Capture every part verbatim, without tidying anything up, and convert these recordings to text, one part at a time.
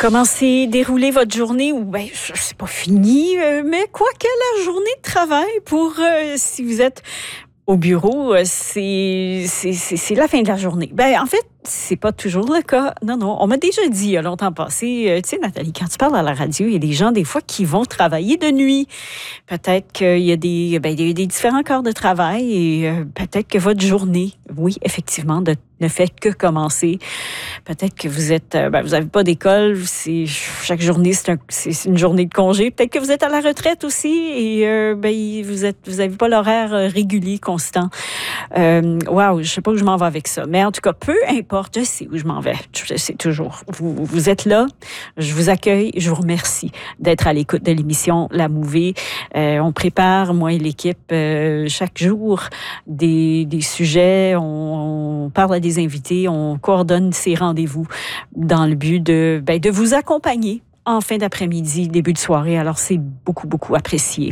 Comment s'est déroulée votre journée? Ou ben, c'est pas fini, euh, mais quoi que la journée de travail pour euh, si vous êtes au bureau, euh, c'est, c'est, c'est, c'est la fin de la journée. Ben, en fait, c'est pas toujours le cas. Non, non. On m'a déjà dit, il y a longtemps passé, euh, tu sais, Nathalie, quand tu parles à la radio, il y a des gens, des fois, qui vont travailler de nuit. Peut-être qu'il y a des, ben, il y a des différents corps de travail et euh, peut-être que votre journée, oui, effectivement, de, ne fait que commencer. Peut-être que vous êtes, euh, ben, vous n'avez pas d'école. C'est, chaque journée, c'est, un, c'est une journée de congé. Peut-être que vous êtes à la retraite aussi et euh, ben, vous êtes, vous n'avez pas l'horaire régulier, constant. Euh, wow, je sais pas où je m'en vais avec ça. Mais en tout cas, peu importe, je sais où je m'en vais. Je sais toujours. Vous, vous êtes là. Je vous accueille. Je vous remercie d'être à l'écoute de l'émission La Mouvée. Euh, on prépare, moi et l'équipe, euh, chaque jour des, des sujets. On, on parle à des invités. On coordonne ces rendez-vous dans le but de, ben, de vous accompagner en fin d'après-midi, début de soirée. Alors, c'est beaucoup, beaucoup apprécié.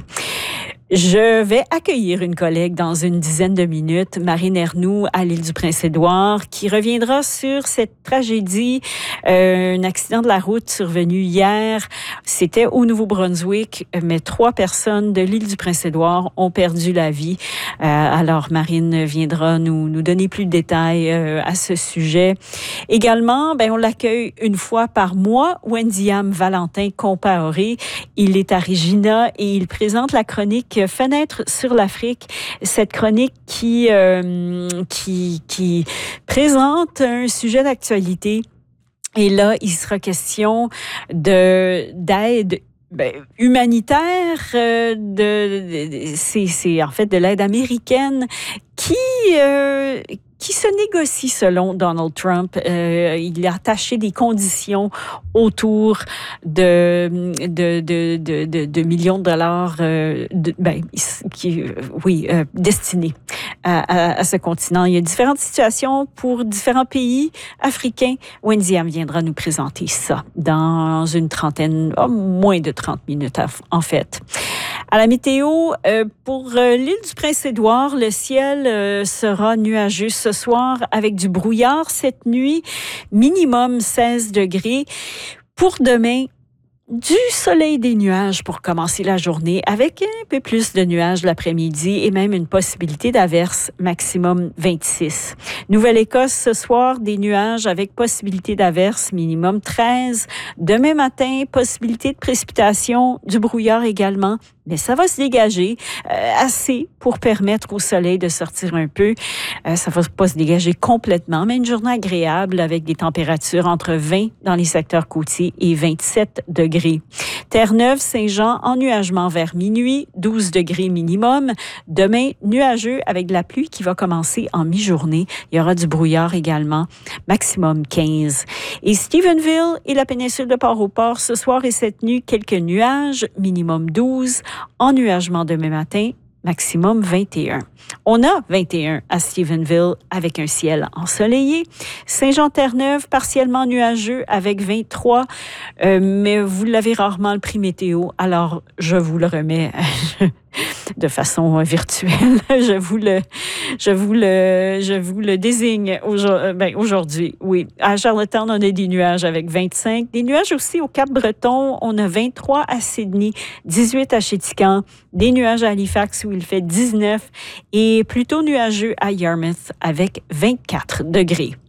Je vais accueillir une collègue dans une dizaine de minutes, Marine Ernoult, à l'île du Prince-Édouard, qui reviendra sur cette tragédie, euh, un accident de la route survenu hier. C'était au Nouveau-Brunswick, mais trois personnes de l'île du Prince-Édouard ont perdu la vie. Euh, alors, Marine viendra nous, nous donner plus de détails euh, à ce sujet. Également, ben, on l'accueille une fois par mois, Wendiam Valentin Compaoré. Il est à Regina et il présente la chronique Fenêtre sur l'Afrique, cette chronique qui, euh, qui, qui présente un sujet d'actualité. Et là, il sera question de, d'aide ben, humanitaire, euh, de, de, c'est, c'est en fait de l'aide américaine qui... Euh, qui se négocie selon Donald Trump. Euh, il a attaché des conditions autour de, de, de, de, de, de millions de dollars euh, de, ben, qui, oui, euh, destinés à, à, à ce continent. Il y a différentes situations pour différents pays africains. Wendiam viendra nous présenter ça dans une trentaine, oh, moins de trente minutes en fait. À la météo, euh, pour euh, l'île du Prince-Édouard, le ciel euh, sera nuageux ce soir avec du brouillard cette nuit, minimum seize degrés. Pour demain, du soleil, des nuages pour commencer la journée avec un peu plus de nuages l'après-midi et même une possibilité d'averse, maximum vingt-six. Nouvelle-Écosse, ce soir, des nuages avec possibilité d'averse, minimum treize. Demain matin, possibilité de précipitation, du brouillard également, mais ça va se dégager euh, assez pour permettre au soleil de sortir un peu. Euh, ça va pas se dégager complètement, mais une journée agréable avec des températures entre vingt dans les secteurs côtiers et vingt-sept degrés. Terre-Neuve, Saint-Jean, ennuagement vers minuit, douze degrés minimum. Demain, nuageux avec de la pluie qui va commencer en mi-journée. Il y aura du brouillard également, maximum quinze. Et Stephenville et la péninsule de Port-au-Port, ce soir et cette nuit, quelques nuages, minimum douze. Ennuagement demain matin, maximum vingt et un. On a vingt et un à Stephenville avec un ciel ensoleillé. Saint-Jean-Terre-Neuve, partiellement nuageux avec vingt-trois. Euh, mais vous l'avez rarement le prix météo, alors je vous le remets de façon virtuelle. Je vous le, je vous le, je vous le désigne aujourd'hui, ben aujourd'hui. Oui, à Charlottetown, on a des nuages avec vingt-cinq. Des nuages aussi au Cap-Breton. On a vingt-trois à Sydney, dix-huit à Chéticamp. Des nuages à Halifax où il fait dix-neuf et plutôt nuageux à Yarmouth avec vingt-quatre degrés.